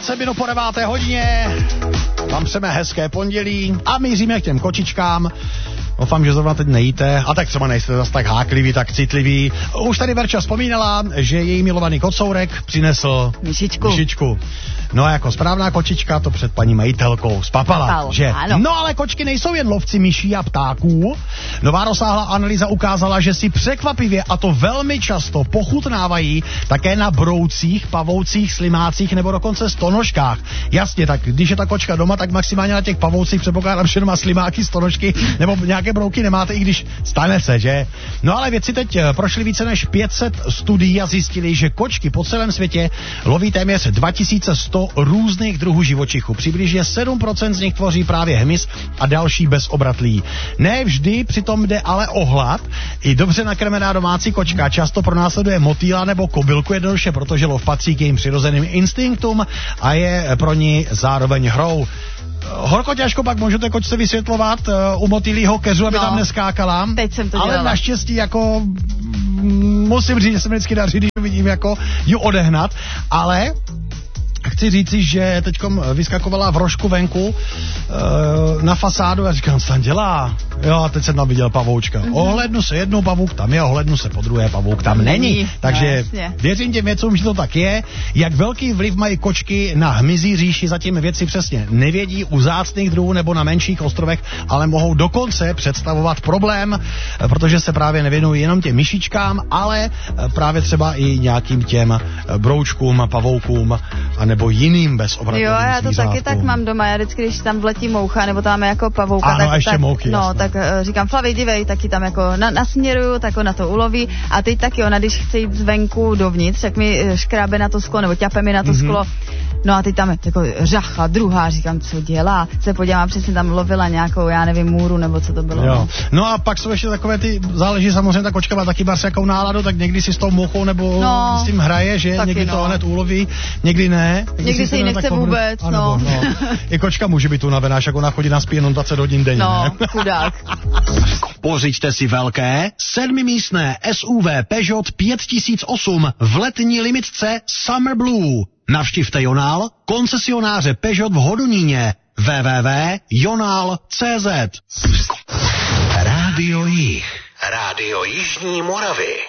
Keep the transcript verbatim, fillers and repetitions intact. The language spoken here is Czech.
dvacet minut po deváté hodině. Tam jsme hezké pondělí a míříme k těm kočičkám. Doufám, že zrovna teď nejíte, a tak třeba nejste zase tak háklivý, tak citlivý. Už tady Verča vzpomínala, že její milovaný kocourek přinesl myšičku. myšičku. No a jako správná kočička to před paní majitelkou spapala, Spal, že? ano. No ale kočky nejsou jen lovci myší a ptáků. Nová rozsáhlá analýza ukázala, že si překvapivě, a to velmi často, pochutnávají také na broucích, pavoucích, slimácích nebo dokonce stonožkách. Jasně, tak když je ta kočka doma, tak maximálně na těch pavoucích předpokládám, že doma slimáky, stonožky nebo nějaké brouky nemáte, i když stane se, že? No ale vědci teď prošli více než pět set studií a zjistili, že kočky po celém světě loví téměř dva tisíce sto různých druhů živočichů. Přibližně sedm procent z nich tvoří právě hmyz a další bezobratlí. Ne vždy přitom jde ale o hlad. I dobře nakrmená domácí kočka často pronásleduje motýla nebo kobylku, jednoduše protože lov patří k jejím přirozeným instinktům a je pro ní zároveň hrou. Horko těžko pak můžete kočce vysvětlovat uh, u motýlího keřu, aby no, tam neskákala. Teď jsem to ale dělala. Naštěstí jako musím říct, že se mi vždycky daří, když vidím jako ji odehnat, ale chci říci, že teďkom vyskakovala v rožku venku e, na fasádu a říkám, co tam dělá? Jo, a teď jsem tam viděl pavoučka. Mm-hmm. Ohlednu se jednou, pavouk tam je, ohlednu se po druhé, pavouk tam není. není. Takže no, věřím těm věcům, že to tak je. Jak velký vliv mají kočky na hmyzí říši, zatím vědci přesně nevědí, u vzácných druhů nebo na menších ostrovech, ale mohou dokonce představovat problém, protože se právě nevěnují jenom těm myšičkám, ale právě třeba i nějakým těm broučkům, pavoukům a nebo jiným bezobratným Jo, já to zvířátkům. taky tak mám doma, já vždycky, když tam vletí moucha, nebo tam je jako pavouka, ano, tak, ještě tak, mouchy, no, jasné. tak uh, říkám, Flavy, dívej, taky tam jako na, nasměruju, tak ona to uloví a teď taky ona, když chce jít zvenku dovnitř, tak mi škrábe na to sklo, nebo ťape mi na to mm-hmm. sklo, no a teď tam je jako řacha, druhá, říkám, co dělá, se podívám, přesně tam lovila nějakou, já nevím, můru, nebo co to bylo. Jo. No a pak jsou ještě takové ty, záleží samozřejmě, ta kočka má taky bar jakou náladu, tak někdy si s tou mouchou nebo no, s tím hraje, že taky, někdy no. to hned uloví, někdy ne. Někdy si ji nechce vůbec, ano, no. no. I kočka může být unavená, jak ona chodí na spí jenom dvacet hodin denně. No, ne? chudák. Pořiďte si velké sedmimístné S U V Peugeot pět tisíc osm v letní limitce Summer Blue. Navštivte Jonál, koncesionáře Peugeot v Hodoníně. w w w tečka jonál tečka cé zet. Rádio Jih. Rádio Jižní Moravy.